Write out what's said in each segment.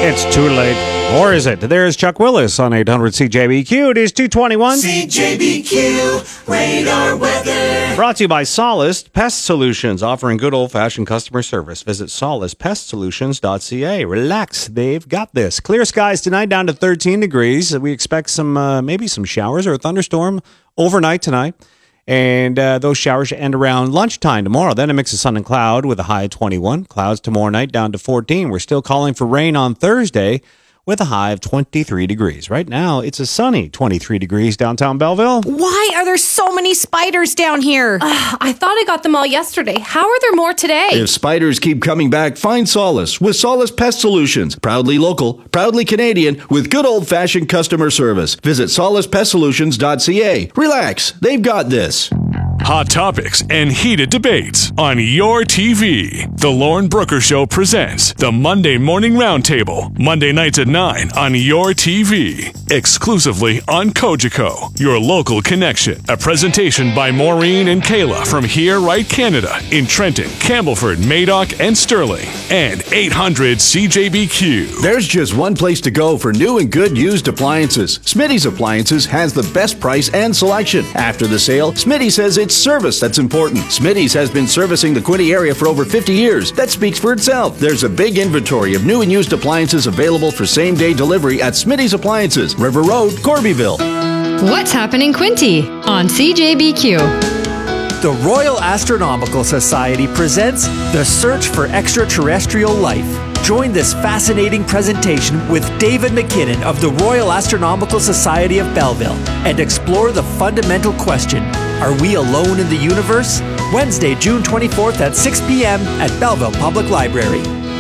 It's too late. Or is it? There's Chuck Willis on 800 CJBQ. It is 2:21. CJBQ Radar Weather. Brought to you by Solace Pest Solutions, offering good old-fashioned customer service. Visit solacepestsolutions.ca. Relax, they've got this. Clear skies tonight, down to 13 degrees. We expect some maybe some showers or a thunderstorm overnight tonight. And those showers end around lunchtime tomorrow. Then a mix of sun and cloud with a high of 21. Clouds tomorrow night down to 14. We're still calling for rain on Thursday with a high of 23 degrees. Right now, it's a sunny 23 degrees downtown Belleville. Why are there so many spiders down here? I thought I got them all yesterday. How are there more today? If spiders keep coming back, find solace with Solace Pest Solutions. Proudly local, proudly Canadian, with good old-fashioned customer service. Visit solacepestsolutions.ca. Relax, they've got this. Hot topics and heated debates on your TV. The Lauren Brooker Show presents the Monday Morning Roundtable. Monday nights at 9 on your TV. Exclusively on Cogeco, your local connection. A presentation by Maureen and Kayla from Here Right Canada in Trenton, Campbellford, Madoc, and Sterling. And 800 CJBQ. There's just one place to go for new and good used appliances. Smitty's Appliances has the best price and selection. After the sale, Smitty says it's service that's important. Smitty's has been servicing the Quinte area for over 50 years. That speaks for itself. There's a big inventory of new and used appliances available for same-day delivery at Smitty's Appliances, River Road, Corbyville. What's happening Quinte on CJBQ? The Royal Astronomical Society presents The Search for Extraterrestrial Life. Join this fascinating presentation with David McKinnon of the Royal Astronomical Society of Belleville and explore the fundamental question, are we alone in the universe? Wednesday, June 24th at 6 p.m. at Belleville Public Library.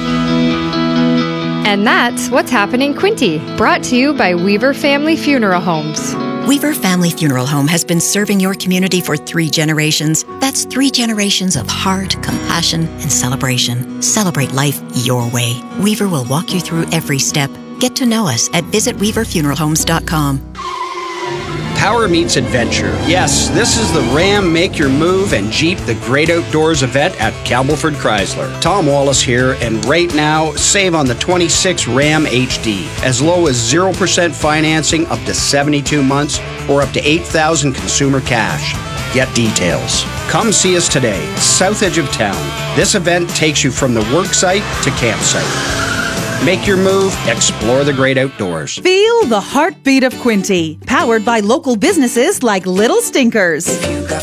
And that's What's Happening Quinte, brought to you by Weaver Family Funeral Homes. Weaver Family Funeral Home has been serving your community for 3 generations. That's 3 generations of heart, compassion, and celebration. Celebrate life your way. Weaver will walk you through every step. Get to know us at visitweaverfuneralhomes.com. Power meets adventure. Yes, this is the Ram Make Your Move and Jeep The Great Outdoors event at Campbellford Chrysler. Tom Wallace here, and right now, save on the 26 Ram HD. As low as 0% financing up to 72 months or up to $8,000 consumer cash. Get details. Come see us today, south edge of town. This event takes you from the work site to campsite. Make your move, explore the great outdoors. Feel the heartbeat of Quinte, powered by local businesses like Little Stinkers. If you got